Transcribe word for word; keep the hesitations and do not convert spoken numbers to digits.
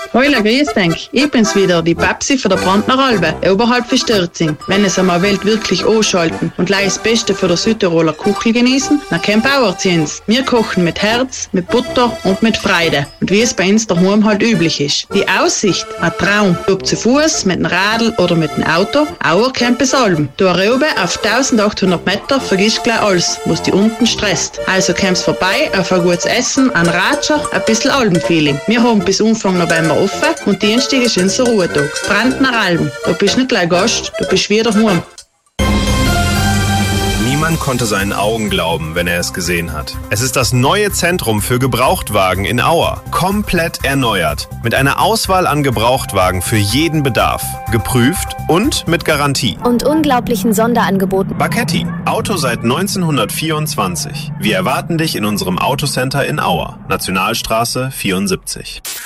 Heula, grüß dich. Ich bin's wieder, die Babsi von der Brandner Albe, oberhalb von Stürzing. Wenn es einmal Welt wirklich anschalten und gleich das Beste für der Südtiroler Kuchel genießen, dann kein Bauerziehens. Wir kochen mit Herz, mit Butter und mit Freude. Und wie es bei uns daheim halt üblich ist. Die Aussicht, ein Traum. Ob zu Fuß, mit dem Radl oder mit dem Auto, Auer kennt besalben. Du oben auf eintausendachthundert Meter vergisst gleich alles, was die unten stresst. Also kommst vorbei auf ein gutes Essen, ein Ratscher, ein bisschen Albenfeeling. Wir haben bis Anfang November offen und Dienstag ist unser Ruhetag. Brandner Alben. Du bist nicht gleich Gast, du bist wieder daheim. Niemand konnte seinen Augen glauben, wenn er es gesehen hat. Es ist das neue Zentrum für Gebrauchtwagen in Auer. Komplett erneuert. Mit einer Auswahl an Gebrauchtwagen für jeden Bedarf. Geprüft und mit Garantie. Und unglaublichen Sonderangeboten. Bacchetti. Auto seit neunzehnhundertvierundzwanzig. Wir erwarten dich in unserem Autocenter in Auer. Nationalstraße vierundsiebzig.